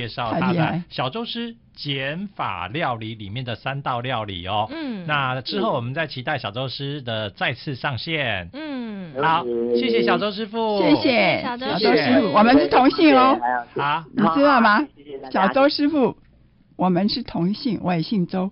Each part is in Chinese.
介绍它的小周师减法料理里面的3道料理哦。那之后我们再期待小周师的再次上线。好，谢谢小周师傅， 谢谢小周师傅，我们是同姓哦。 好， 你知道吗？小周师傅，我们是同姓，我也姓周。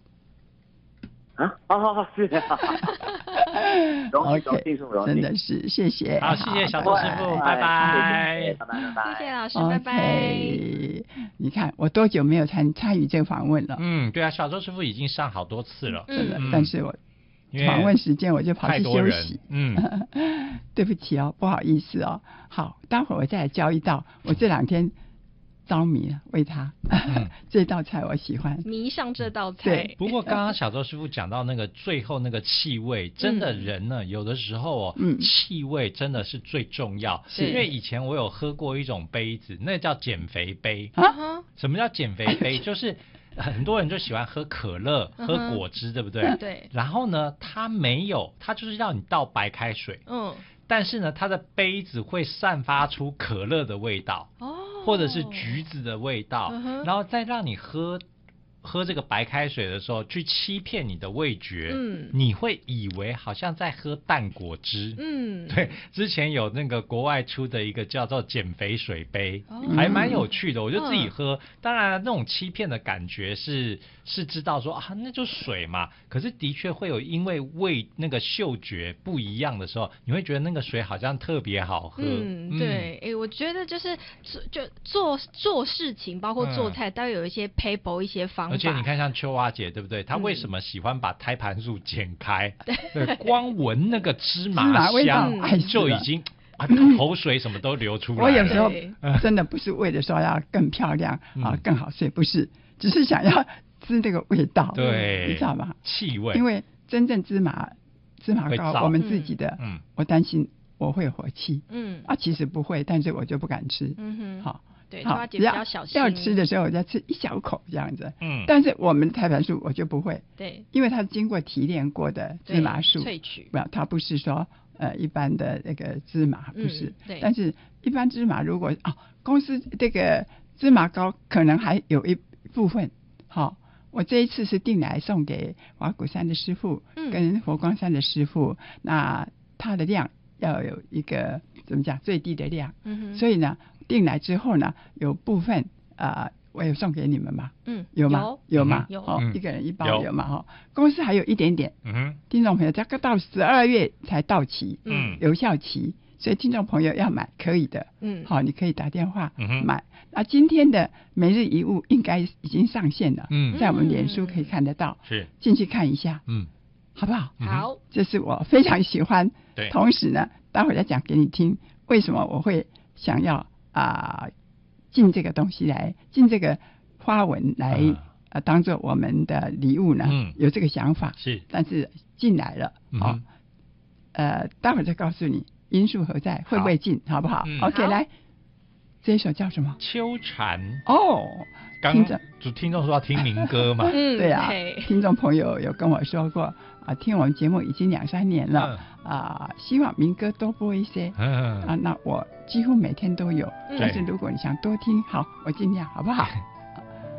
是啊。荣幸， 真的是谢谢。 好，谢谢小周师傅，拜拜。 谢谢老师，拜拜。 你看我多久没有参与这个访问了？ 对啊，小周师傅已经上好多次了， 真的。但是我访问时间我就跑去休息。对不起哦，不好意思哦。好，待会儿我再来教一道，我这2天着迷了，为他这道菜我喜欢， 迷上这道菜。 对， 不过刚刚小周师傅讲到那个最后那个气味，真的人呢，有的时候气味真的是最重要。因为以前我有喝过一种杯子，那叫减肥杯。什么叫减肥杯？就是很多人就喜欢喝可乐、喝果汁，对不对？ 对。 然后呢，它没有，它就是让你倒白开水。但是呢，它的杯子会散发出可乐的味道，或者是橘子的味道，然后再让你喝这个白开水的时候，去欺骗你的味觉，你会以为好像在喝淡果汁，对，之前有那个国外出的一个叫做减肥水杯，还蛮有趣的，我就自己喝，当然那种欺骗的感觉是知道说那就水嘛，可是的确会有因为那个嗅觉不一样的时候，你会觉得那个水好像特别好喝。 对，我觉得就是做事情，包括做菜，都有一些 paper 一些方法。 而且你看像秋花姐对不对？她为什么喜欢把胎盘素剪开？对，光闻那个芝麻香就已经口水什么都流出来了。 我有时候真的不是为了说要更漂亮更好睡，不是，只是想要吃那个味道， 对， 你知道吗？ 气味。 因为真正芝麻糕，我们自己的，我担心我会火气，其实不会，但是我就不敢吃，好。 对，花姐比较小心。 要吃的时候我再吃一小口这样子，但是我们的胎盘素我就不会， 对， 因为它是经过提炼过的芝麻素萃取， 它不是说一般的那个芝麻不是，但是一般芝麻如果公司这个芝麻糕可能还有一部分，我这一次是订来送给华鼓山的师傅跟佛光山的师傅，那它的量要有一个怎么讲最低的量，所以呢订来之后呢，有部分我有送给你们吗？有吗？有吗？ 有一个人1包有嘛？公司还有一点点。听众朋友，这个到12月才到期，有效期，所以听众朋友要买可以的。好，你可以打电话买。那今天的每日一物应该已经上线了，在我们脸书可以看得到， 是进去看一下，好不好？ 好， 这是我非常喜欢。 对， 同时呢，待会再讲给你听，为什么我会想要进这个东西来，进这个花纹来当做我们的礼物呢？有这个想法是， 但是进来了，待会再告诉你因素何在，会不会进，好不好？OK， 来，这一首叫什么？ 秋蝉。 刚听众说要听民歌嘛， 对啊，听众朋友有跟我说过听我们节目已经2-3年了，希望民歌多播一些，那我几乎每天都有，但是如果你想多听，好，我尽量，好不好？